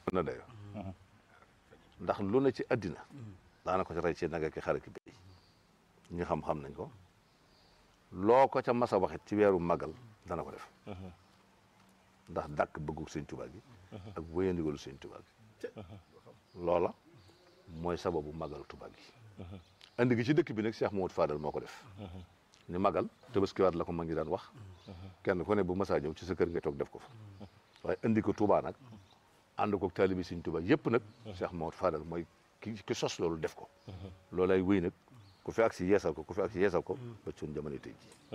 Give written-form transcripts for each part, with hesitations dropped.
na dayo ndax lu ne ci àddina daana ko ci rey ci naga ki xare ki béy ñi xam-xam nañ ko loo ko ca mas a waxit ci weeru magal dana ko def ndax dàkk bëggu sëñ Tuubaa gi ak wéyandigalu sëñ Tuubaa gi loola mooy sababu magal Tuubaa gi andi gi ci dëkk bi nag Cheikh Mamadou Fadal moo ko def ni magal Tabaskiwaat la ko ma ngi daan wax kenn ku ne bu masaa ñëw ci sa kër nga toog def ko fa waaye andi ko Tuubaa nag ànd ko taalibi sëñ Tuubaa yëpp nag Cheikh Mamadou Fadal mooy ki sos loolu def ko loolu ay wéy nag ku fi ak si yeesal ko ku fi ak si yeesal ko ba suñ jamono tey ji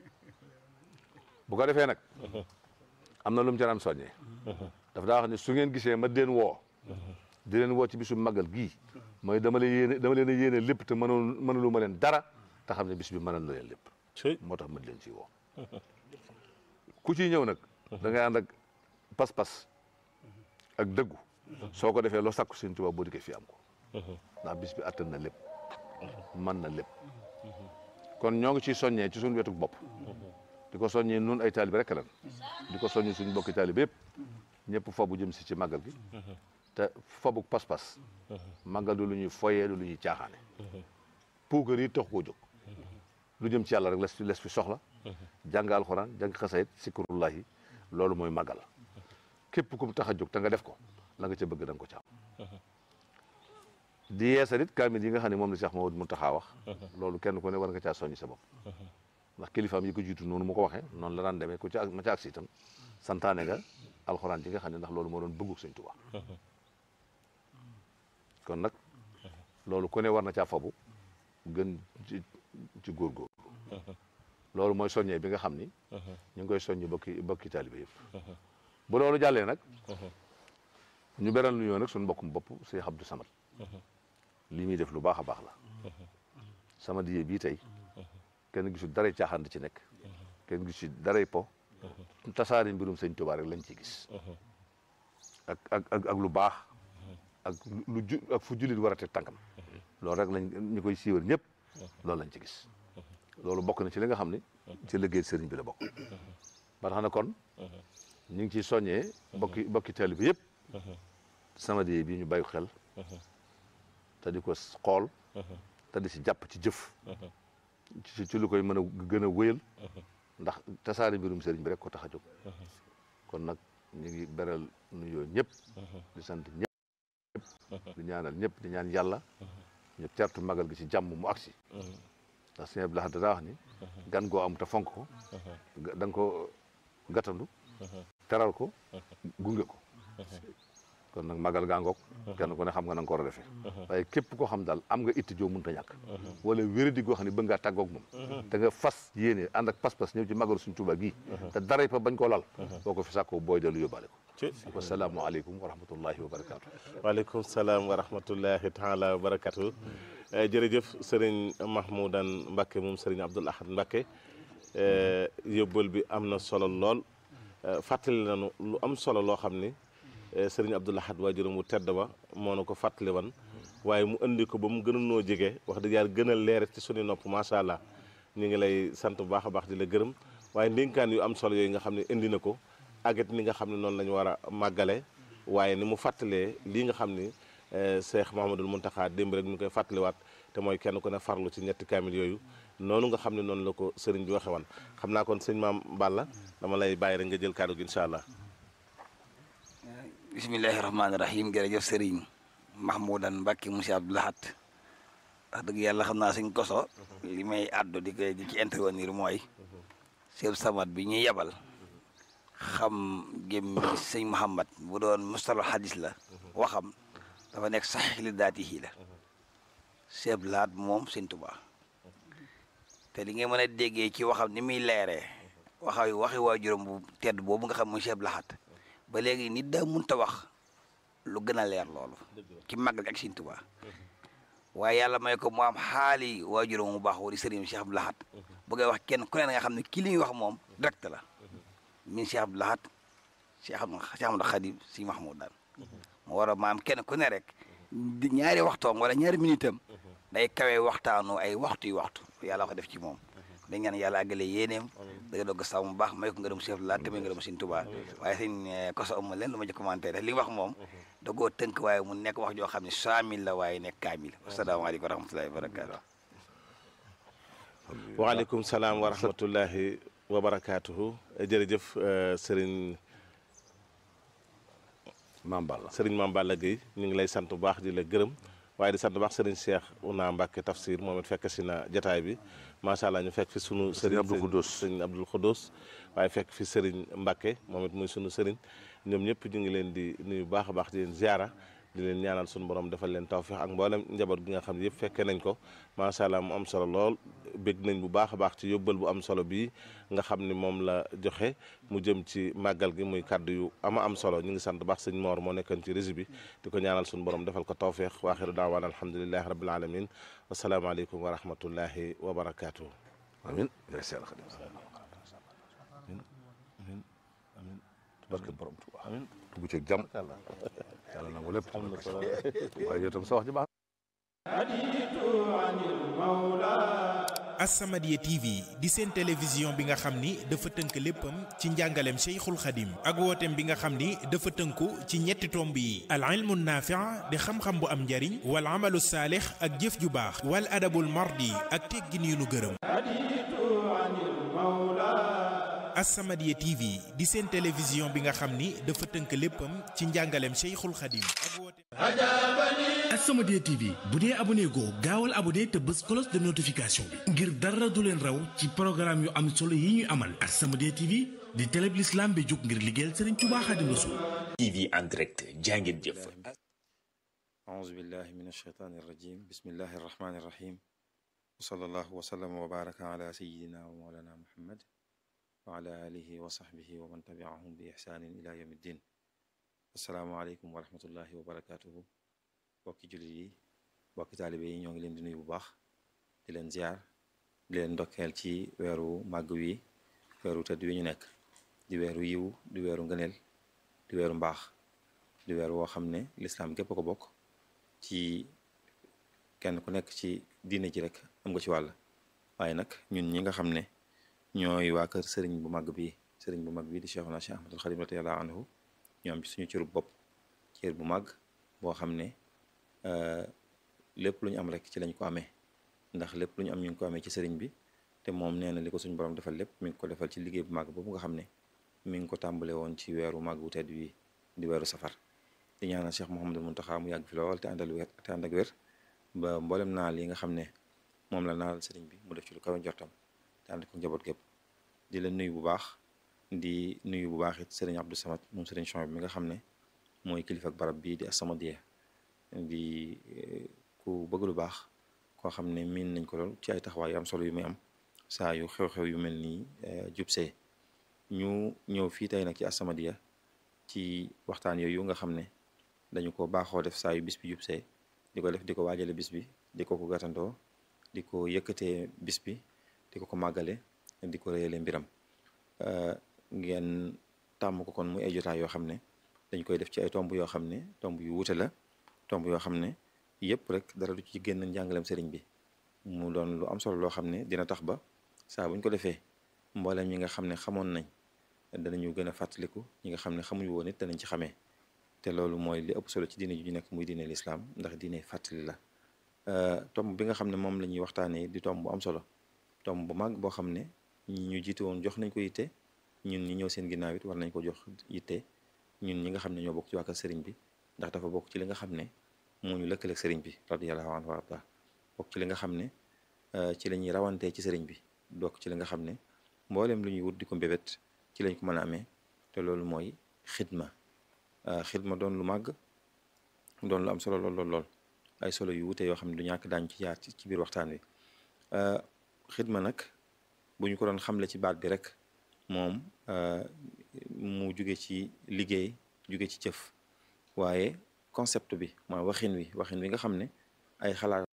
bu ko defee nag am na lu mu ca daan soññee daf daa wax ne su ngeen gisee ma di leen woo ci bisu magal gii mooy dama leen a yéene lépp te mënalu ma leen dara te xam ne bis bi mënal na leen lépp moo tax ma di leen ciy woo ku ciy ñëw nag da ngay ànd ak pas-pas ak dëggu soo ko defee loo sakku sëñ Tuubaa boo dikkee fii am ko ndax bis bi attan na lépp mën na lépp kon ñoo ngi ciy soññee ci suñu wetu bopp di ko soññee nun ay taalibe rek lan di ko soññee suñu bokki taalibe yëpp ñëpp fobu jëm si ci màggal gi te fobu pas-pas màggal du lu ñuy foyee du lu ñuy caaxaane puukar yi tax koo jóg lu jëm ci yàlla rek les fi soxla jàng alxuraan jàng xasayit sikrullahi loolu mooy màggal képp ku mu tax a jóg te nga def ko la nga ca bëgg da nga ko ca am di yeesalit kaamil yi nga xam ne moom la Cheikh Mamadou Mountakha wax loolu kenn ku ne war nga caa soññi sa bopp ndax kilifaam yi ko jiitu noonu mu ko waxee noonu la daan demee ku ca ma ca agsi itam santaane nga alxuraan ji nga xam ne ndax loolu moo doon bëggu Sëñ Tuubaa kon nag loolu ku ne war na caa fabu gën ci góorgóorlu loolu mooy soññee bi nga xam ni ñu ngi koy soññi bokki taalibe yëpp bu loolu jàllee nag ñu beral nuyoo nag suñu mbokkum bopp Cheikh Abdou Samad lii muy def lu baax a baax la sama diyee bii tey kenn gisul daray caaxaan ci nekk kenn gisul daray po tasaari mbirum Sëñ Tuubaa rek lañ ciy gis ak lu baax ak ak fu jullit war a teg tànkam loolu rek lañ ñu koy siiwal ñëpp loolu lañ ci gis loolu bokk na ci li nga xam ne ci liggéey sëriñ bi la bokk ba tax na kon ñu ngi ciy soññee bokki taalibe bi yëpp sama diyee bii ñu bàyyi xel te di ko xool te di si jàpp ci jëf ci lu koy mën a gën a wéyal ndax tasaari mbirum sëriñ bi rek ko tax a jóg kon nag ñu ngi beral nuyoo ñëpp di sant ñëpp di ñaanal ñëpp di ñaan yàlla ñu tertu magal gi ci jàmm mu agsi ndax sëñ Abdou Lahad daa wax ni gan goo am te fonk ko da nga ko gàttandu teral ko gunge ko kon nag magal gaa ngoog kenn ku ne xam nga na nga ko war a defee waaye képp koo xam daal am nga itti joo mënta ñàkk wala wéradi goo xam ne bëgg ngaa tàggoog moom te nga fas yéene ànd ak pas-pas ñëw ci magalu Sëñ Tuubaa gii te daray pa bañ koo lal boo ko fi sàkkoo booy dellu yóbbaale ko wasalaamu aleykum wa rahmatullahi wa barakaatu waaleykum salaam wa rahmatullahi taala wa barakatu jërëjëf sëriñ Mahmoudan Mbacké moom sëriñ Abdoul Ahad Mbacké yóbbal bi am na solo lool fàttali nañu lu am solo loo xam ni sëriñ Abdoul Ahad waajuram mu tedd ba moo na ko fàttali wan waaye mu indi ko ba mu gën a noo jege wax dëgg yàlla gën a leer ci suñu nopp macha allah ñu ngi lay sant bu baax a baax di la gërëm waaye ndénkaan yu am solo yooyu nga xam ne indi na ko agat ni nga xam ne noonu la ñu war a màggale waaye ni mu fàttalee lii nga xam ni Cheikh Mouhamadoul Mountakha démb rek ñu koy fàttaliwaat te mooy kenn ku ne farlu ci ñetti kaamil yooyu noonu nga xam ne noonu la ko sëriñ bi waxe wan xam naa kon sëñ Maam Balla dama lay bàyyi rek nga jël kàddu gi incha allah. bismillahi rahmaani rahim jërëjëf sëriñ Mahmoudan Mbacké monsieur Abdoul Ahad wax dëgg yàlla xam naa suñ koso li may àddu di ci intervenir mooy Cheikh Samad bi ñuy yebal xam gémmi sëñ Mouhamad bu doon mustalah hadis la waxam dafa nekk saxiix li daatihi la Cheikh Abdoul Ahad moom Sëñ Tuubaa te li ngay mën a déggee ci waxam ni muy leeree waxi waajuram bu tedd boobu nga xam mooy Cheikh Abdoul Ahad ba léegi nit daa mënta wax lu gën a leer loolu ci màggal ak Sëñ Tuubaa waaye yàlla may ko mu am xaali waajuram mu baax woo di sëriñ Cheikh Abdoul Ahad bu ngay wax kenn ku ne nga xam ne kii li ñuy wax moom direct la min Cheikh Abdoul Ahad Cheikh Ahmadou Khadim si Mahmoudan mu war a maam kenn ku ne rek ñaari waxtoom wala ñaari minutam day kawee waxtaanu ay waxtu yu waxtu yàlla ko def ci moom dañ ñaan yàlla àggale yéeneem dëgg dogg saw mu baax may ko ngërëm Cheikh la tamit ngërëm Sëriñ Tuubaa waaye sëñ Koso amul leen lu ma ci commenté rek li nga wax moom da koo tënk waaye mu nekk wax joo xam ne 100 000 la waaye nekk kaamil asalaamaaleykum wa rahmatullahi wa barakaatu waaleykum salaam wa rahmatullahi wa barakaatuhu jërëjëf sëriñ Mame Balla sëriñ Mame Balla Gueye ñu ngi lay sant bu baax di la gërëm waaye di sant bu baax sëriñ Cheikh Ouna Mbacke tafsir moom it fekk si na jataay bi macha allah ñu fekk fi sunu sëriñ sëriñ Abdul Khoudous waaye fekk fi sëriñ Mbacke moom it muy sunu sëriñ ñoom ñëpp ñu ngi leen di nuyu baax a baax di leen ziara di leen ñaanal sunu borom defal leen tawfiix ak mboolem njaboot gi nga xam ne yëpp fekkee nañ ko macha allah mu am solo lool bég nañ bu baax a baax ci yóbbal bu am solo bii nga xam ni moom la joxe mu jëm ci màggal gi muy kàddu yu am solo ñu ngi sant baax sëñ Mor moo nekkoon ci régie bi di ko ñaanal sunu borom defal ko tawfiix wa axiru daawaan alhamdulillahi rabbil alamin wasalaamaaleykum wa rahmatullahi wa barakaatu. amiin barke borom Tuubaa amiin dugg ci jàmm yàlla nangu lépp waaye yow tam sa wax ji baax As-Samadiyya TV di seen télévision bi nga xam ni dafa tënk léppam ci njàngaleem Cheikhul Khadim ak wooteem bi nga xam ni dafa tënku ci ñetti tomb yi al ilmu naafi' di xam-xam bu am njariñ wal amalu saalix ak jëf ju baax wal adabul mardi ak teggin yu nu gërëm As-Samadiyya TV di seen télévision bi nga xam ni dafa tënk léppam ci njàngaleem Cheikhul Khadim ak wooteem As-Samadiyya TV bu dee abonné goo gaawal abonné te bës cloche de notification bi ngir dara du leen raw ci programme yu am solo yi ñuy amal As-Samadiyya TV di télé bi l'islam bi jóg ngir liggéeyal Serigne Touba Khadim Rassoul TV en direct jàngeen jëf aouzu billahi min ashaytani irrajim bismillahi irrahmani irrahim wa sallallahu wa sallam wa baraka ala sayidina wa mawlana muhammad wa ala alihi wa sahbihi wa man tabiahum bi ihsanin ila yawmi ddin asalaamaaleykum wa rahmatullahi wa barakatuhu bokki jullit yi bokki taalibe yi ñoo ngi leen di nuyu bu baax di leen ziar di leen ndokkeel ci weeru màgg wi weeru tëdd wi ñu nekk di weeru yiw di weeru ngëneel di weeru mbaax di weeru woo xam ne lislaam gépp ko bokk ci kenn ku nekk ci diine ji rek am nga ci wàll waaye nag ñun ñi nga xam ne ñooy waa kër sëriñ bu mag bi di Cheikhuna Cheikh Ahmadul Khadim radiyallahu anhu ñoo am ci suñu cërub bopp cër bu mag boo xam ne lépp lu ñu am rek ci lañ ko amee ndax lépp lu ñu am ñu ngi ko amee ci sëriñ bi te moom nee na li ko suñu borom defal lépp mi ngi ko defal ci liggéey bu mag boobu nga xam ne mi ngi ko tàmbale woon ci weeru mag wu tedd wi di weeru safar di ñaanal Cheikh Mouhamadul Mountakha mu yàgg fi lool te ànd ak wér ba mboolem naal yi nga xam ne moom la naal sëriñ bi mu def ci lu kaw njortam te ànd ko njaboot gépp di la nuyu bu baax di nuyu bu baax it sëriñ Abdou Samad moom sëriñ Chouaib bi mi nga xam ne mooy kilifa ak barab bii di As-Samadiyya di ku bëgg lu baax koo xam ne miin nañ ko lool ci ay taxawaay yu am solo yu muy am saa yu xew-xew yu mel nii jubsee ñu ñëw fii tey nag ci As-Samadiyya ci waxtaan yooyu nga xam ne dañu ko baaxoo def saa yu bis bi jubsee di ko def di ko waajale bis bi di ko gàttandoo di ko yëkkatee bis bi di ko màggale di ko réyale mbiram ngeen tàmm ko kon muy ay jotaay yoo xam ne dañ koy def ci ay tomb yoo xam ne tomb yu wuute la tomb yoo xam ne yëpp rek dara du ci génn njàngaleem sëriñ bi mu doon lu am solo loo xam ne dina tax ba saa buñ ko defee mboolem ñi nga xam ne xamoon nañ danañu gën a fàttaliku ñi nga xam ne xamuñu woon it danañ ci xamee te loolu mooy li ëpp solo ci diine ju ñu nekk muy diine lislaam ndax diine fàttali la tomb bi nga xam ne moom la ñuy waxtaanee di tomb bu am solo tomb bu mag boo xam ne ñi ñu jiite woon jox nañ ko yitte ñun ñi ñëw seen ginnaaw it war nañ ko jox yitte ñun ñi nga xam ne ñoo bokk ci wàkkal sëriñ bi ndax dafa bokk ci li nga xam ne moo ñu lëkkaleeg sëriñ bi radiyallahu anhu warda bokk ci li nga xam ne ci la ñuy rawantee ci sëriñ bi bokk ci li nga xam ne mboolem lu ñuy wut di ko mbébét ci lañ ko mën a amee te loolu mooy xidma xidma doon lu màgg doon lu am solo lool ay solo yu wute yoo xam ne du ñàkk daañu ci yaar ci biir waxtaan wi xidma nag bu ñu ko doon xamle ci baat bi rek moom mu jóge ci liggéey jóge ci jëf waaye concept bi mooy waxin wi nga xam ne ay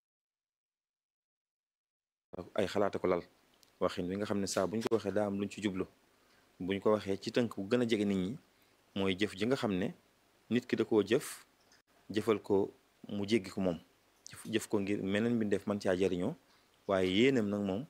xalaata ko lal waxin wi nga xam ne saa bu ñu ko waxee daa am luñ ci jublu bu ñu ko waxee ci tënk bu gën a jege nit ñi mooy jëf ji nga xam ne nit ki da koo jëfal ko mu jéggi ko moom jëf ko ngir meneen mbindeef man caa jariñoo waaye yéenam nag moom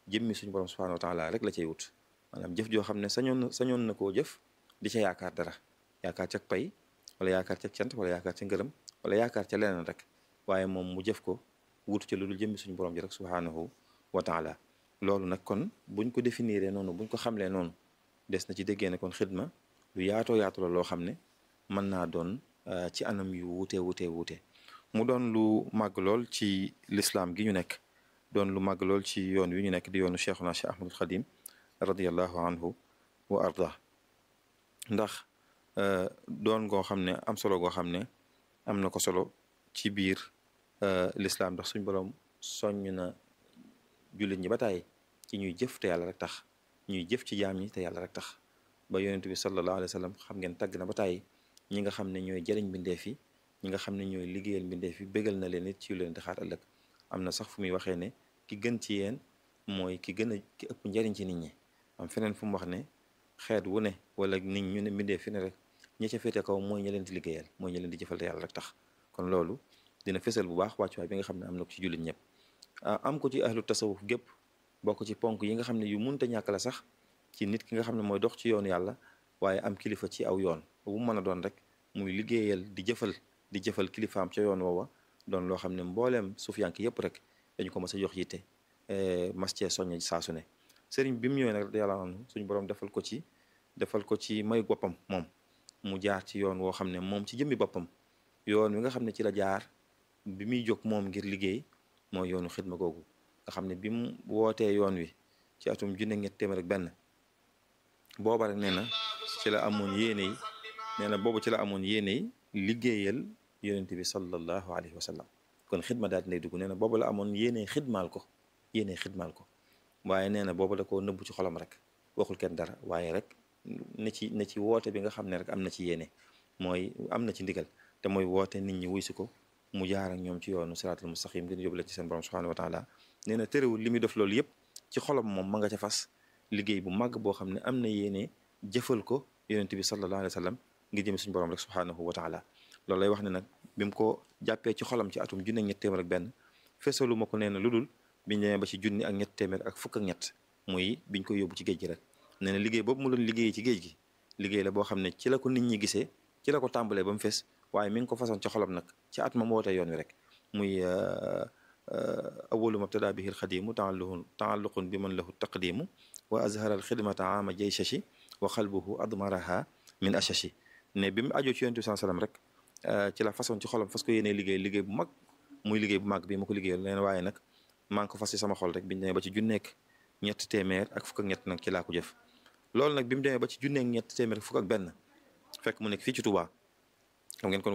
jëmmi suñu borom subhanahu wa taala rek la cay wut maanaam jëf joo xam ne sañoon na koo jëf di ca yaakaar dara yaakaar ca pay wala yaakaar ca cant wala yaakaar ca ngërëm wala yaakaar ca leneen rek waaye moom mu jëf ko wutu ca lu dul jëmmi suñu borom ji rek subhanahu wa taala loolu nag kon buñ ko définiree noonu buñ ko xamlee noonu des na ci déggee ne kon xidma lu yaatoo yaatu la loo xam ne mën naa doon ci anam yu wuute mu doon lu màgg lool ci lislaam gi ñu nekk doon lu màgg lool ci yoon wi ñu nekk di yoonu cheikhuna cheikh ahmadul xadim radiallahu anhu wa arda ndax doon goo xam ne am solo goo xam ne am na ko solo ci biir lislaam ndax suñ borom soññ na jullit ñi ba tàyyi ci ñuy jëf te yàlla rek tax ñuy jëf ci jaam ñi te yàlla rek tax ba yonent bi sallallahu alayhi wa sallam xam ngeen tàgg na ba tàyyi ñi nga xam ne ñooy jëriñ mbindeef yi ñi nga xam ne ñooy liggéeyal mbindeef yi bégal na leen it ci yu leen di xaar ëllëg am na sax fu muy waxee ne ki gën ci yéen mooy ki ëpp njariñ ci nit ñi am feneen fu mu wax ne xeet wu ne wala nit ñu ne mbindeef fi ne rek ñi ca féete kaw mooy ña leen di liggéeyal mooy ña leen di jëfal te yàlla rek tax kon loolu dina fësal bu baax wàccuwaay bi nga xam ne am na ko ci jullit ñëpp am ko ci ahlu tasawuf gépp bokk ci ponk yi nga xam ne yu munta ñàkk la sax ci nit ki nga xam ne mooy dox ci yoonu yàlla waaye am kilifa ci aw yoon bu mu mën a doon rek muy liggéeyal di jëfal kilifaam ca yoon woowa doon loo xam ne mbooleem suufiyank yëpp rek dañu ko mas a jox yitte mas cee soññ saa su ne sëriñ bi mu ñëwee nag yàlla anhu suñu borom defal ko ci may boppam moom mu jaar ci yoon woo xam ne moom ci jëmmi boppam yoon wi nga xam ne ci la jaar bi muy jóg moom ngir liggéey mooy yoonu xidma googu nga xam ne bi mu wootee yoon wi ci atum 1901 booba rek nee na ci la amoon yéene yi nee na boobu ci la amoon yéene yi liggéeyal yonent bi sallallahu alayhi wa sallam kon xidma daal dinay dugg nee na boobu la amoon yéene xidmaal ko waaye nee na boobu da koo nëbbu ci xolam rek waxul kenn dara waaye rek ne ci woote bi nga xam ne rek am na ci yéene mooy am na ci ndigal te mooy woote nit ñi wuy si ko mu jaar ak ñoom ci yoonu siraatal mustaqim ngeen yóbbu leen ci seen borom subhanahu wa taala nee na terewul li muy def loolu yëpp ci xolam moom ma nga ca fas liggéey bu màgg boo xam ne am na yéene jëfal ko yonent bi sallallahu alayhi wa sallam ngir jëm suñu borom rek subhanahu wa taala loolu lay wax ne nag bi mu ko jàppee ci xolam ci atum 1901 fesalu ma ko nee na lu dul biñ demee ba ci 1,7 muy biñ koy yóbbu ci géej gi rek nee na liggéey boobu mu doon liggéey ci géej gi liggéey la boo xam ne ci la ko nit ñi gisee ci la ko tàmbalee ba mu fees waaye mi ngi ko façon ci xolam nag ci at ma mu wootee yoon wi rek muy awalu mabtada bihi alxadimu taalluqun bi man lahu taqdimu wa azhara alxidmata ama jayshashi wa xalbuhu admaraha min ashashi ne bi mu ajoo ci yonent bi sallallahu alayhi wasallam rek ci la façon ci xolam fas ko yéenee liggéey bu mag muy liggéey bu mag bi ma ko liggéeyal leen waaye nag maa ngi ko fas ci sama xol rek biñu demee ba ci 1,300 nag ci laa ko jëf loolu nag bi mu demee ba ci 1,301 fekk mu nekk fii ci Touba xam ngeen kon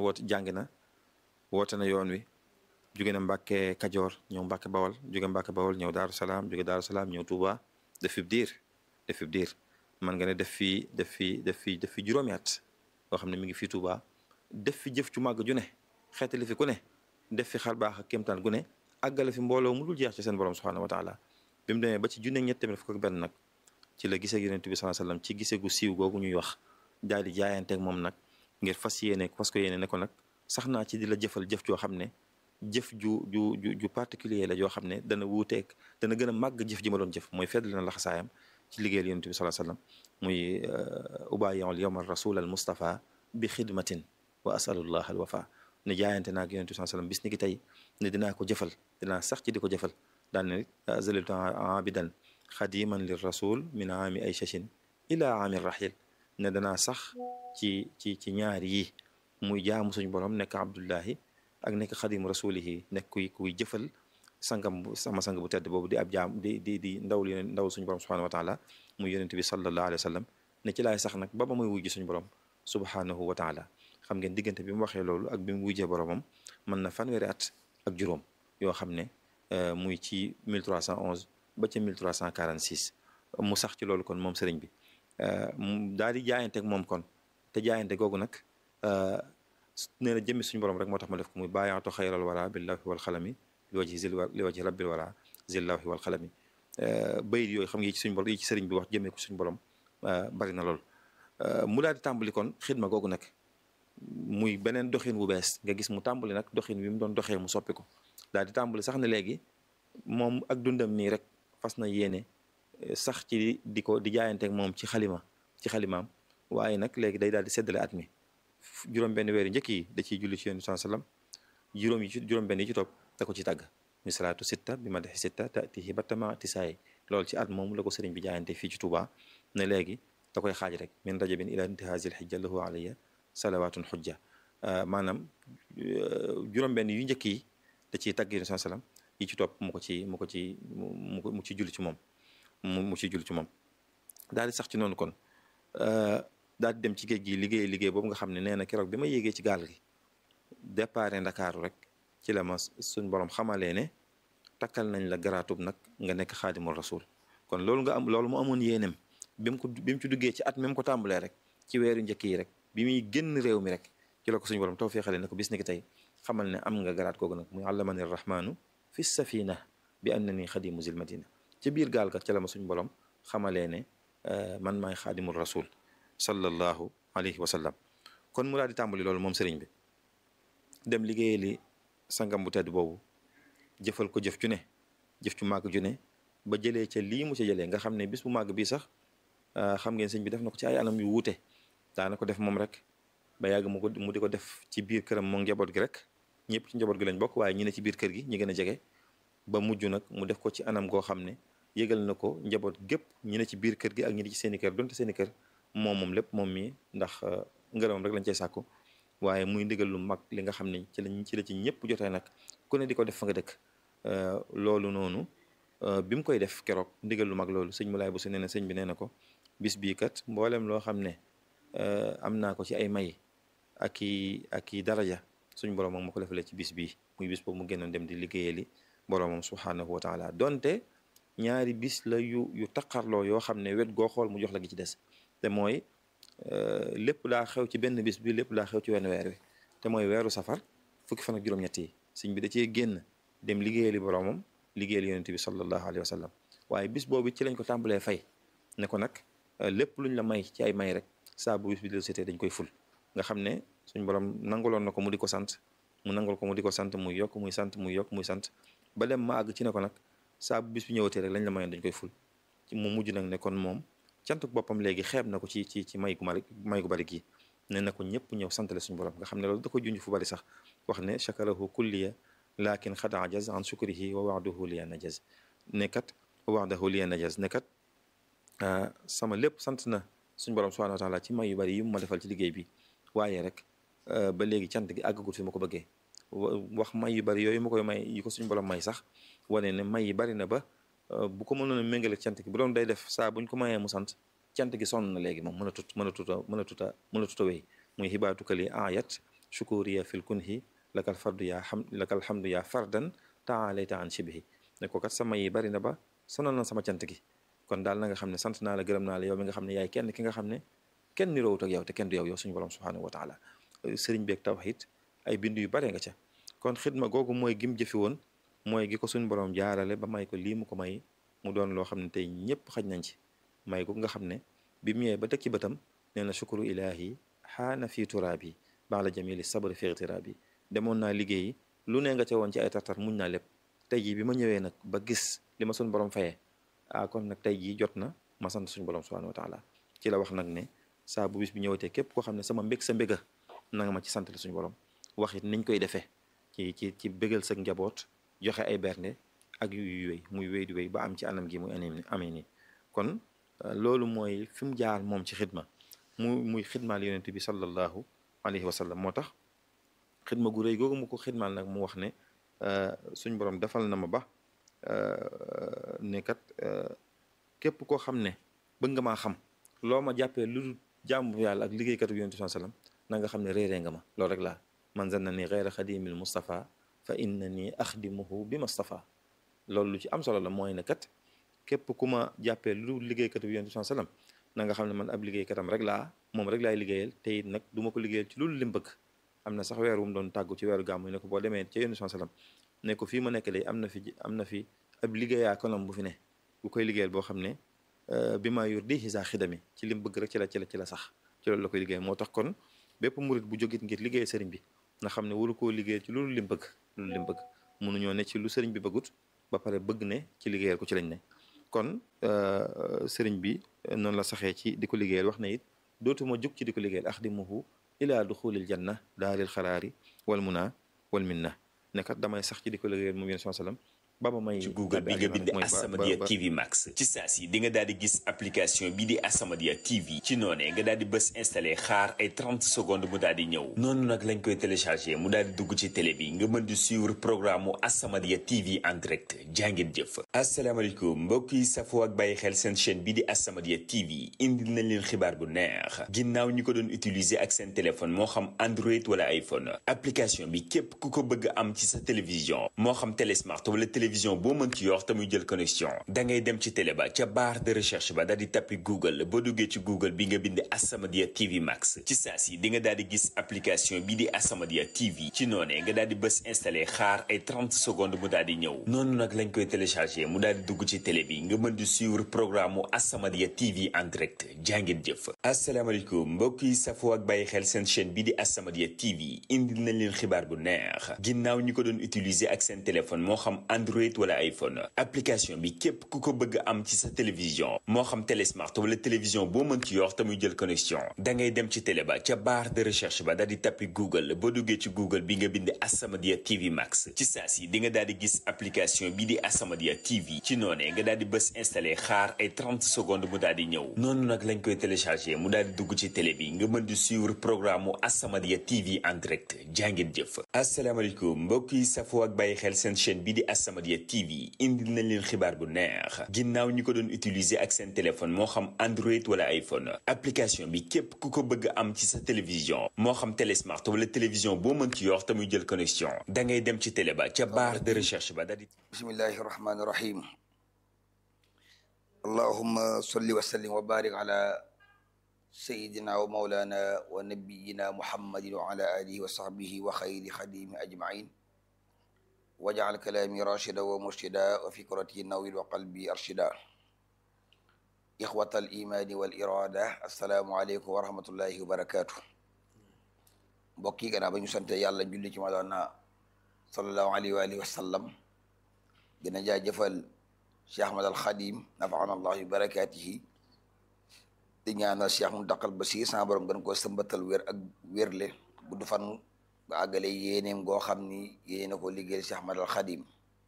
woote na yoon wi jóge na Mbàkke Kajoor ñëw Mbàkke Bawol jóge Mbàkke Bawol ñëw Daaru Salaam jóge Daaru Salaam ñëw Touba def fi diir man nga ne def fi juróomi at boo xam ne mi ngi fii Touba def fi jëf cu màgg ju ne xeetali fi ku ne def fi xar baax ak kéemtaan gu ne àggale fi mbooloo mu dul jeex ci seen borom subhanahu wa taala bi mu demee ba ci 1,301 nag ci la gisee yonent bi sallallahu alayhi wasallam ci gisee gu siiw googu ñuy wax daal di jaayanteeg moom nag ngir fas ko yéene ne ko nag sax naa ci di la jëfal jëf joo xam ne jëf ju particulier la joo xam ne dana wuuteeg dana gën a màgg jëf ji ma doon jëf mooy feddali na laxasaayam ci liggéeyal yonent bi sallallahu alayhi wasallam muy ubayi'ul yawma rasul al mustafa bi xidmatin wa asalullah al wafa ne jaayante naag yonent bi sallallahu alayhi wasallam bis ni ki tey ne dinaa ko jëfal dinaa sax ci di ko jëfal daan ne zaliltu abidan xadiman lir rasul min aami ay shashin ila aami rahil ne danaa sax ci ñaar yi muy jaamu suñu borom nekk abdullahi ak nekk xadimu rasulihi nekk kuy jëfal sama sang bu tedd boobu di ab jaam di ndaw suñu borom subhanahu wa taala muy yonent bi sallallahu alayhi wa sallam ne ci laay sax nag ba muy wujji suñu borom subhanahu wa taala xam ngeen diggante bi mu waxee loolu ak bi mu wujjee boromam mën na fanweeri at ak juróom yoo xam ne muy ci 1311 ba ca 1346 mu sax ci loolu kon moom sëriñ bi daal di jaayanteeg moom kon te jaayante googu nag nee na jëmmi suñu borom rek moo tax ma def ko muy bàyyaatu xayral wara billahi wal xalami li wajhi rabbil wara zillahi wal xalami bayit yooyu xam nga yi ci suñu borom yi ci sëriñ bi wax jëmee ko suñu borom bari na lool mu daal di tàmbali kon xidma googu nag muy beneen doxin wu bees nga gis mu tàmbali nag doxin wi mu doon doxee mu soppi ko daal di tàmbali sax ne léegi moom ak dundam nii rek fas na yéene sax ci di ko di jaayanteeg moom ci xalimaam waaye nag léegi day daal di seddale at mi juróom-benn weer yu njëkk yi da ciy julli ci yonent sallam juróom-benn yi ci topp da ko ci tàgg mi salaatu sitta bi ma dexi sitta tatihi battama tisaay loolu ci at moom la ko sëriñ bi jaayante fii ci Touba ne léegi da koy xaaj rek min rajabin ila intihazil xijja lahu alayya salawatun xujja maanaam juróom-benn yu njëkk yi da ciy tàgg yonent sallam yi ci topp mu ci julli ci moom mu ci julli ci moom daal di sax ci noonu kon daal di dem ci géej gi liggéey boobu nga xam ne nee na keroog bi ma yéegee ci gaal gi départ Ndakaaru rek ci la ma suñ borom xamalee ne takkal nañ la garaatub nag nga nekk xaadimul rasul kon loolu mu amoon yéenem bi mu ci duggee ci at mi mu ko tàmbalee rek ci weeru njëkk yi rek bi muy génn réew mi rek ci la ko suñu borom tawfeexale ne ko bis ni ki tey xamal ne am nga garaat googu nag muy allamani rahmaanu fi safina bi annani xadimu zil madina ci biir gaal ga ca la ma suñu borom xamalee ne man maay xaadimul rasul sallallahu alayhi wa sallam kon mu daal di tàmbali loolu moom sëriñ bi dem liggéeyee li sangam bu tedd boobu jëfal ko jëf ju màgg ju ne ba jëlee ca lii mu ca jëlee nga xam ne bis bu màgg bii sax xam ngeen sëñ bi def na ko ci ay anam yu wuute daana ko def moom rek ba yàgg mu di ko def ci biir këram moom njaboot gi rek ñëpp ci njaboot gi lañ bokk waaye ñi ne ci biir kër gi ñi gën a jege ba mujj nag mu def ko ci anam goo xam ne yëgal na ko njaboot gépp ñi ne ci biir kër gi ak ñi ne ci seeni kër donte seeni kër moom lépp moom mi ndax ngërëmam rek lañ cey sàkku waaye muy ndigal lu mag li nga xam ne ci la ci ñëpp jotee nag ku ne di ko def fa nga dëkk loolu noonu bi mu koy def keroog ndigal lu mag loolu sëñ Moulay Bousso nee na sëñ bi nee na ko bis bii kat mboolem loo xam ne am naa ko ci ay may ak i daraja suñ boromam ma ko defalee ci bis bii muy bis boobu mu génnoon dem di liggéeyali boromam subhanahu wa taala donte ñaari bis la yu taqarloo yoo xam ne wet goo xool mu jox la gi ci des te mooy lépp daa xew ci benn bis bi lépp daa xew ci wenn weer wi te mooy weeru safar fukki fan ak juróom-ñett yi sëñ bi da cee génn dem liggéeyali boromam liggéeyal yonent bi sallallahu alayhi wa sallam waaye bis boobu ci lañ ko tàmbalee fay ne ko nag lépp luñ la may ci ay may rek saa bu bis bi del seetee dañ koy ful nga xam ne suñ borom nangaloon na ko mu di ko sant mu nangul ko mu di ko sant muy yokk muy sant muy yokk muy sant ba dem ma àgg ci ne ko nag saa bu bis bi ñëwatee rek lañ la mayoon dañ koy ful mu mujj nag ne kon moom cantuk boppam léegi xeeb na ko ci may gu bari gi ne na ko ñëpp ñëw santale suñu borom nga xam ne loolu da ko junj fu bari sax wax ne chakarahu kulliya lakin xad ajaz an shukrihi wa wa'dahu liya najaz nekkat wa'dahu liya najaz nekkat sama lépp sant na suñu borom subhanahu wa taala ci may yu bari yi mu ma defal ci liggéey bi waaye rek ba léegi cant gi àggagut fi ma ko bëggee wax may yu bari yooyu ma koy may yi ko suñu borom may sax wane ne may yi bari na ba bu ko mënoon a méngale cant gi bu doon day def saa buñ ko mayee mu sant cant gi sonn na léegi moom mënatuta wéy muy xibaatuka li ayat shukuriya fil kunhi lakal hamdu yaa fardan taalayta an shibihi ne ko kat sama yi bari na ba sonal na sama cant gi kon daal na nga xam ne sant naa la gërëm naa la yow mi nga xam ne yaay kenn ki nga xam ne kenn niroowut ak yow te kenn du yow suñu borom subhanahu wa taala sëriñ beeg tawhid ay bind yu bare nga ca kon xidma googu mooy gim jëfi woon mooy gi ko suñu borom jaarale ba may ko lii mu ko may mu doon loo xam ne tey ñëpp xaj nañ ci may ko nga xam ne bi mu ñëwee ba teg ci bëtam nee na shukru ilahi xaana fii turaabi baala jamili sabri fi ightiraabi demoon naa liggéeyi lu ne nga ca woon ci ay tartar muñ naa lépp tey jii bi ma ñëwee nag ba gis li ma suñu borom fayee kon nag tey jii jot na ma sant suñu borom subhanahu wa taala ci la wax nag ne saa bu bis bi ñëwatee képp koo xam ne sama mbég sa mbéga na nga ma ci sant la suñu borom wax it niñ koy defee ci bégal sa njaboot joxe ay bernde ak yu wéy muy wéy di wéy ba am ci anam gi muy amee nii kon loolu mooy fi mu jaar moom ci xidma muy xidmaal yonent bi sallallahu alayhi wa sallam moo tax xidma gu rëy googu mu ko xidmaal nag mu wax ne suñ borom defal na ma ba ne kat képp koo xam ne bëgg nga maa xam loo ma jàppee lu dul jaamu yàlla ak liggéeykatu yonent bi sallallahu alayhi wa sallam na nga xam ne réeree nga ma loolu rek laa man zanna ni gayra xadimil Mustafa fa innani axdimuhu bi Mustafa loolu lu ci am solo la mooy ne kat képp ku ma jàppee lu dul liggéeykatu yonent bi sallallahu alayhi wa sallam na nga xam ne man ab liggéeykatam rek laa moom rek laay liggéeyal te it nag du ma ko liggéeyal ci loolu lim bëgg am na sax weer wu mu doon tàggu ci weeru gàmmu ne ko boo demee ca yonent bi sallallahu alayhi wa sallam ne ko fii ma nekk day am na fi ab liggéeyaa konam bu fi ne bu koy liggéeyal boo xam ne bi maa yor di xisa xidami ci lim bëgg rek ci la sax ci loolu la koy liggéey moo tax kon bépp murit bu jógit ngir liggéey sëriñ bi nga xam ne waru koo liggéeyal ci loolu lim bëgg mënuñoo ne ci lu sëriñ bi bëggut ba pare bëgg ne ci liggéeyal ko ci lañ ne kon sëriñ bi noonu la saxee ci di ko liggéeyal wax na it dootuma jug ci di ko liggéeyal axdimuhu ila duxulil janna daaril xaraari wal muna wal minna ne kat damay sax ci di ko liggéeyal moom yéen sallam ba ma may ci Google bi nga bind As-Samadiyya TV Max ci saa si di nga daal di gis application bi di As-Samadiyya TV ci noonee nga daal di bës installé xaar ay 30 secondes mu daal di ñëw noonu nag lañ koy téléchargé mu daal di dugg ci télé bi nga mën di suivre programme mu As-Samadiyya TV en direct jàngeen jëf. asalaamaaleykum mbokk yi safoo ak bàyyi xel seen chaîne bi di As-Samadiyya TV indil nañ leen xibaar bu neex ginnaaw ñi ko doon utiliser ak seen téléphone moo xam Android wala iPhone application bi képp ku ko bëgg am ci sa télévision moo xam télé smart wala télévision boo mën ci yor te muy jël connexion da ngay dem ci télé ba ca barre de recherche ba daal di tappi Google boo duggee ci Google bi nga bind As-Samadiyya TV Max ci saa si di nga daal di gis application bi di As-Samadiyya TV ci noonee nga daal di bës installé xaar ay 30 secondes mu daal di ñëw noonu nag lañ koy téléchargé mu daal di dugg ci télé bi nga mën di suivre programme mu As-Samadiyya TV en direct jàngeen jëf. asalaamaaleykum mbokk yi safoo ak bàyyi xel seen chaîne bi di As-Samadiyya TV indil nañ leen xibaar bu neex ginnaaw ñi ko doon utiliser ak seen téléphone moo xam Android wala iPhone application bi képp ku ko bëgg am ci sa télévision moo xam télé smart wala télévision boo mën ci yor te muy jël connexion da ngay dem ci télé ba ca barre de recherche ba daal di tappi Google boo duggee ci Google bi nga bind As-Samadiyya TV Max ci saa si di nga daal di gis application bi di As-Samadiyya TV ci noonee nga daal di bës installé xaar ay 30 secondes mu daal di ñëw noonu nag lañ koy téléchargé mu daal di dugg ci télé bi nga mën di suivre programme mu As-Samadiyya TV en direct jàngeen jëf. asalaamaaleykum mbokk yi safoo ak bàyyi xel seen chaîne bi di As-Samadiyya TV indil nañ leen xibaar bu neex ginnaaw ñi ko doon utiliser ak seen téléphone moo xam Android wala iPhone application bi képp ku ko bëgg am ci sa télévision moo xam télé smart wala télévision boo mën ci yor te muy jël connexion da ngay dem ci télé ba ca barre de recherche ba daal di bismillahi rahmani rahim allahumma salli wa sallim wa barik ala sayidina wa maulana wa nabiyina muhammadin wa ala alihi wa sahbihi wa xayri xadimi ajmain waj'al kalaami rashida wa murshida wa fikrati nawwir wa qalbi arshida ixwata al imani wal irada assalaamu aleykum wa rahmatullahi wa barakatuh mbokk yi gannaaw ba ñu sante yàlla julli ci Mawlana sallallahu alayhi wa alihi wa sallam gën a jaajëfal Cheikh Ahmad al Xadim nafaana allah bi barakatihi di ñaanal Cheikh Muntaqa Basiir sama borom gën koo sëmbatal wér ak wérle gudd fan ba àggale yéeneem goo xam ni yéene ko liggéeyal Cheikh Ahmadul Xadim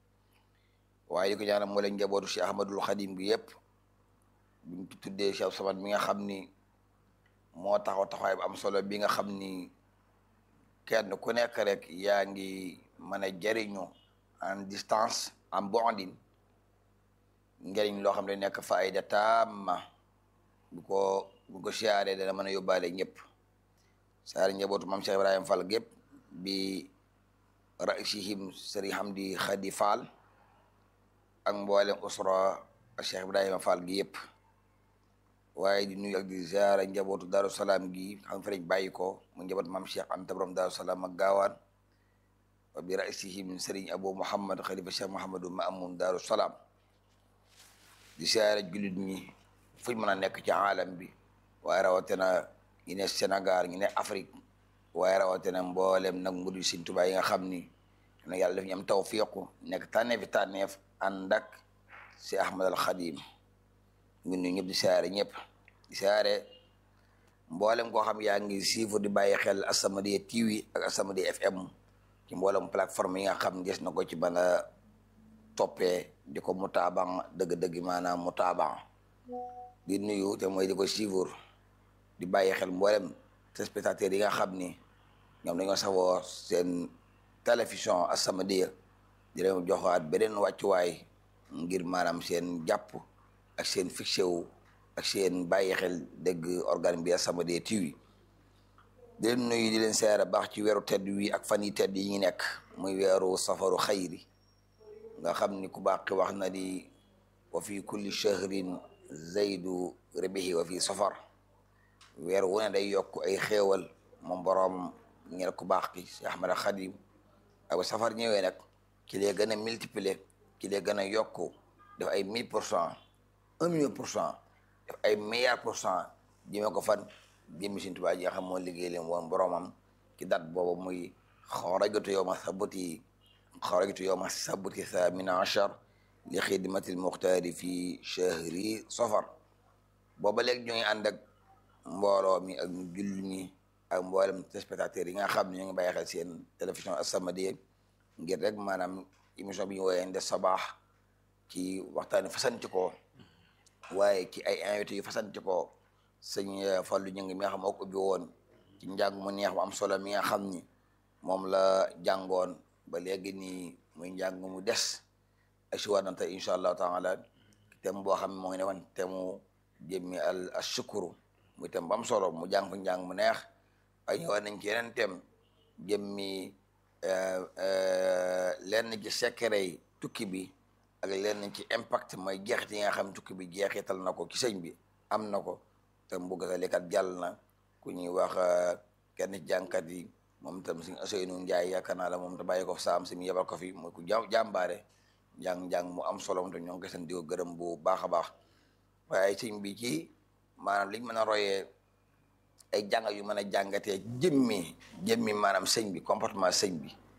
waaye di ko ñaanal moo leen njabootu Cheikh Ahmadul Xadim bi yëpp buñ tuddee Cheikh Samad mi nga xam ni moo taxaw taxawaay bu am solo bi nga xam ni kenn ku nekk rek yaa ngi mën a jariñu en distance en bondin njëriñ loo xam ne nekk faayda taama bu ko siyaaree dana mën a yóbbaale ñëpp saari njabootu mam Cheikh Ibrahima Fall gépp bi raisihim Sëriñ Hamdi Khadi Fall ak mboolem usra ak Cheikh Ibrahima Fall gi yëpp waaye di nuyu ak di ziara njabootu Daaru Salaam gi xam fa lañ bàyyi ko mu njaboot mam Cheikh Anta borom Daaru Salaam ak gaawaan wa bi raisihim Sëriñ Abou Mouhamad Khalifa Cheikh Mouhamadou Maamoun Daaru Salaam di ziara jullit ñi fuñ mën a nekk ci aalam bi waaye rawatina ñu ne Sénégal ñu ne Afrique waaye rawatina mboolem nag mu di Sëriñ Tuubaa yi nga xam ni nag yàlla daf ñu am tawfiiqu nekk tànneef ànd ak si Ahmad al Xadim ngi nuyu ñëpp di siyaare ñëpp di siyaare mboolem koo xam yaa ngi siifur di bàyyi xel As-Samadiyya TV ak As-Samadiyya FM ci mboolem plateforme yi nga xam des na ko ci mën a toppee di ko mutaaban dëgg-dëgg maanaam mutaaban di nuyu te mooy di ko siifur di bàyyi xel mboolem téléspectateurs yi nga xam ni ñoom dañoo safoo seen télévision As-Samadiyya di leen joxaat beneen wàccuwaay ngir maanaam seen jàpp ak seen fixé wu ak seen bàyyi xel dégg organe bi As-Samadiyya TV di leen nuyu di leen seera baax ci weeru tedd wi ak fan yi tedd yi ñu nekk muy weeru safaru xayri nga xam ni ku baax ki wax na di wa fi kulli shahrin zaydu ribihi wa fi safar weer wu ne day yokk ay xéewal moom boroom ñeel ku baax ki si Ahmad Xadim ak bu safar ñëwee nag ki lee gën a multiplier ki lee gën a yokku def ay 1000%, 1 million %, def ay milliards % jëmee ko fan jëmmi Sëriñ Tuubaa ji nga xam moo liggéey leen woon boromam ci dat boobu muy xarajatu yawma sabuti 18 li xidmatil muxtaari fi chahri safar booba léegi ñoo ngi ànd ak mbooloo mi ak julli ñi ak mboolem téléspectateurs yi nga xam ne ñoo ngi bàyyi xel seen télévision As-Samadiyya ngir rek maanaam émission bi ñu woowee Ndes Sabah ci waxtaani fasanti ko waaye ci ay invité yu fasanti ko sëñ Fallou ñu ngi mi nga xam moo ko ubbi woon ci njàng mu neex mu am solo mi nga xam ni moom la jàngoon ba léegi nii muy njàng mu des asiwaanante incha allahu taala tem boo xam ne moo ngi ne woon temu jëmmi al shukuru muy tem ba am solo mu jàng fa njàng mu neex ay ñëwaat nañ ci yeneen tem jëmmi lenn ci secret yi tukki bi ak lenn ci impact mooy jeexit yi nga xam tukki bi jeexital na ko ci sëñ bi am na ko te mbuggatalikat jàll na ku ñuy wax kenn jànkat yi moom itam suñu Ousseynou Ndiaye yaakaar naa la moom te bàyyi ko saam si mu yebal ko fi mooy ku jàmbaare njàng mu am solo moom te ñoo ngi koy sant di ko gërëm bu baax a baax waaye sëñ bi ci maanaam liñ mën a royee ay jàngat yu mën a jàngatee jëmmi maanaam sëñ bi comportement sëñ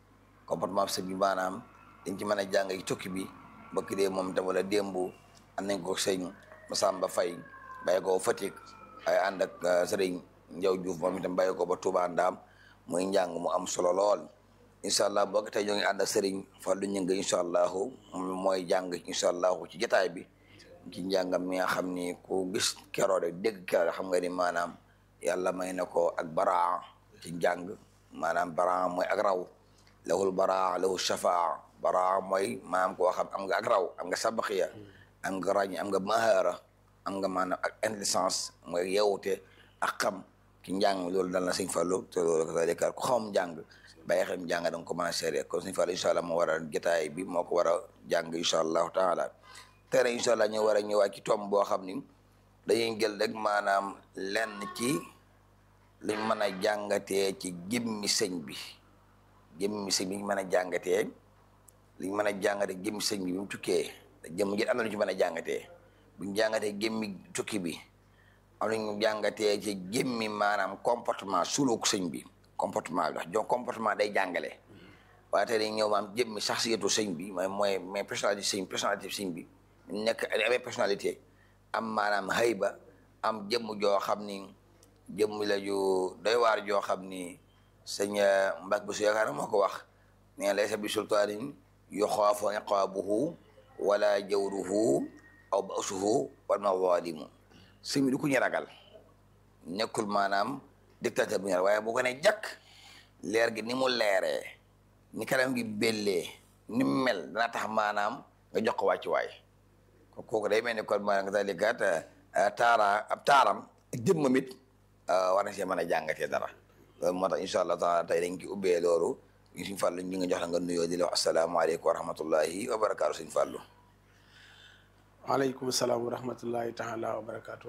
bi maanaam dañ ci mën a jàng ci tukki bi bëkk dee moom itam wala démb am nañ ko sëñ Massamba Faye bàyyi ko Fatick ay ànd ak sëriñ Ndiaw Diouf moom itam bàyyi ko ba Touba Ndaam muy njàng mu am solo lool incha allah boo ko tey ñoo ngi ànd ak sëriñ Fallou ñu ngi incha allahu mooy jàng incha allahu ci jotaay bi ci njàngam mi nga xam ni ku gis keroo rek dégg keroo xam nga ni maanaam yàlla may na ko ak baraa ci njàng maanaam baraa mooy ak raw lahul baraa lahu shafaa baraa mooy maanaam koo xam am nga ak raw am nga sabaxiya am nga ràññ am nga mahara am nga maanaam ak intelligence mooy yeewute ak xam ci njàng loolu dal na sëñ Fallou te loolu ko ku xamam njàng bàyyi xel njàng da nga ko mën a seere kon sëñ Fallou incha allah moo war a jotaay bi moo ko war a jàng incha allahu taala tere incha allah ñu war a ñëwaat ci tomb boo xam ni dañuy jël rek maanaam lenn ci liñ mën a jàngatee ci jëmmi sëñ bi liñ mën a jàngatee liñ mën a jàngatee jëmmi sëñ bi mu tukkee jëmm ji am na lu ci mën a jàngatee buñ jàngatee jëmmi tukki bi am nañu jàngatee ci jëmmi maanaam comportement suluk sëñ bi comportement bi ndax comportement day jàngale waaye tey dañ ñëw maam jëmmi saxsiyatu sëñ bi mooy personnalité sëñ bi nekk amee personnalité am maanaam hayba am jëmm joo xam ni jëmm la ju doy waar joo xam ni sëñ Mbacke bu su yaakaar moo ko wax ne laysa bi sultaanin yuxaafu iqaabuhu wala jawruhu aw basuhu wal mawaalimu sëñ bi du ku ñu ragal nekkul maanaam dictateur bu ñu ragal waaye bu ko ne jàkk leer gi ni mu leeree ni kanam gi bellee ni mu mel dana tax maanaam nga jox ko wàccuwaay kooku day mel ni kon maanaam nga dalikat ab taaram jëmmam it war na see mën a jàngatee dara loolu moo tax incha allah taala tey dañ ki ubbee loolu suñ fàllu ñu nga jox la nga nuyoo di la wax asalaamaaleykum wa rahmatullahi wa barakaatu suñ fàllu waaleykum salaam wa rahmatullahi taala wa barakaatu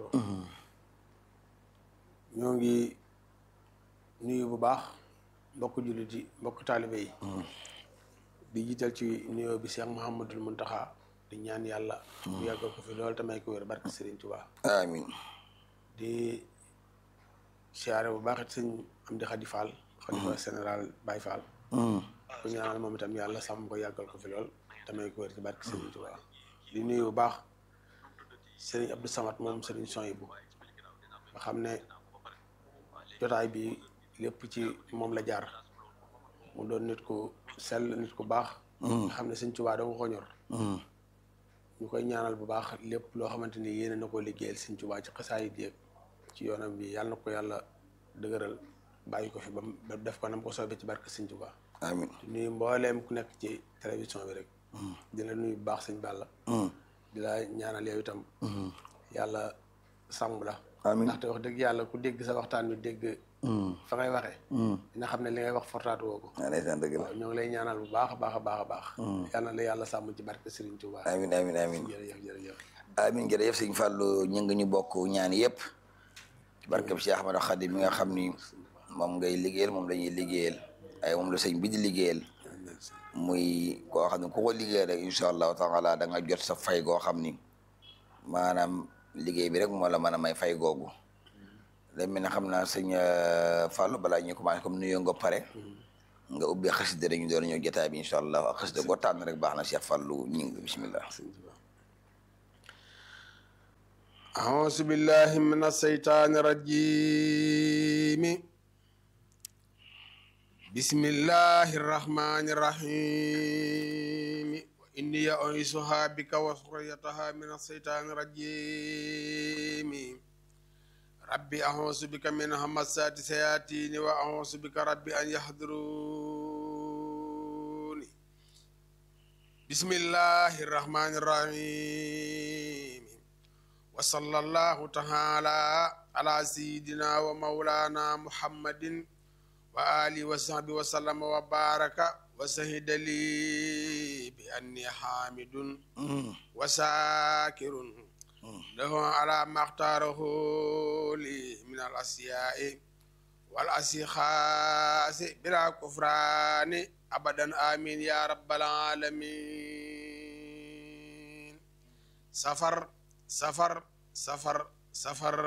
ñoo ngi nuyu bu baax mbokk jullit yi mbokk taalibe yi di jiital ci nuyoo bi Cheikh Mouhamadul Muntaxa di ñaan yàlla bu yàggal ko fi loolu tamay ko wér barke Serigne Touba amin di siyaare bu baax it sëñ Amdi Xadi Fall xalifa général Baye Fall ku ñaanal moom itam yàlla sàmm ko yàggal ko fi lool tamay ko wér ci barke Serigne Touba di nuyu bu baax Serigne Abdou Samad moom Serigne Soyibu nga xam ne jotaay bi lépp ci moom la jaar mu doon nit ku sell nit ku baax nga xam ne Sëñ Tuubaa da ko ñor ñu koy ñaanal bu baax lépp loo xamante ni yéene na ko liggéeyal Sëñ Tuubaa ci xasaayid yeeg ci yoonam bi yàlla na ko yàlla dëgëral bàyyi ko fi ba def ko nam ko soobee ci barke Sëñ Tuubaa amiin nuyu mbooleem ku nekk ci télévision bi rek di la nuyu bu baax sëñ Balla di la ñaanal yow itam yàlla sàmm la amiin ndaxte wax dëgg yàlla ku dégg sa waxtaan wi dégg fa ngay waxee dina xam ne li ngay wax fortaatu woo ko ñoo ngi lay ñaanal bu baax a baax a baax a baax yal na la yàlla sàmm ci barke Serigne Touba amiin amiin amiin jërëjëf amiin jërëjëf sëñ Fallou ñu ngi ñu bokk ñaan yëpp ci barke bi Cheikh Ahmadou Khadim mi nga xam ni moom ngay liggéeyal moom lañuy liggéeyal ay moom la sëñ bi di liggéeyal muy koo xam ne ku ko liggéeyal rek incha allahu taala da nga jot sa fay goo xam ni maanaam liggéey bi rek moo la mën a may fay googu léegi nag xam naa sëñ Fallou balaa ñu commencé comme nuyoo nga pare nga ubbi xasida rek ñu doon ñëw jotaay bi incha allah ak xasida goo tànn rek baax na Cheikh Fallou ñing bismillah. أعوذ بالله من الشيطان الرجيم بسم الله الرحمن الرحيم وإني أعيذها بك وذريتها من الشيطان الرجيم ربي أعوذ بك من همزات الشياطين وأعوذ بك ربي أن يحضرون بسم الله الرحمن الرحيم وصلى الله تعالى على سيدنا ومولانا محمد وآله وصحبه وسلم وبارك وشهد لي بأني حامد وشاكر له على ما اختاره لي من الأشياء والأشخاص بلا كفران أبدا آمين يا رب العالمين. سفر